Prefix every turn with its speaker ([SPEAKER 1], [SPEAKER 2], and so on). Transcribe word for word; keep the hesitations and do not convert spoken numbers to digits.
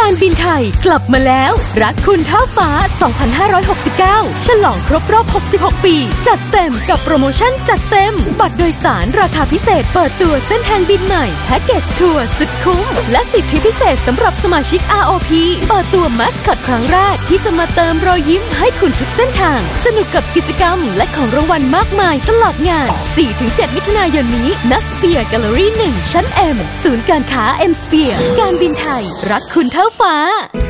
[SPEAKER 1] การบินไทยกลับมาแล้วรักคุณเท่าฟ้า สองพันห้าร้อยหกสิบเก้า ฉลองครบรอบ หกสิบหก ปีจัดเต็มกับโปรโมชั่นจัดเต็มบัตรโดยสารราคาพิเศษเปิดตัวเส้นทางบินใหม่แพ็กเกจทัวร์สุดคุ้มและสิทธิพิเศษสำหรับสมาชิก อาร์ โอ พี เปิดตัวมัสคอตครั้งแรกที่จะมาเติมรอยยิ้มให้คุณทุกเส้นทางสนุกกับกิจกรรมและของรางวัลมากมายตลอดงาน สี่ถึงเจ็ด มิถุนายนนี้ณ Sphere Gallery หนึ่ง ชั้น M ศูนย์การค้า M Sphere การบินไทยรักคุณเท่าฟ้า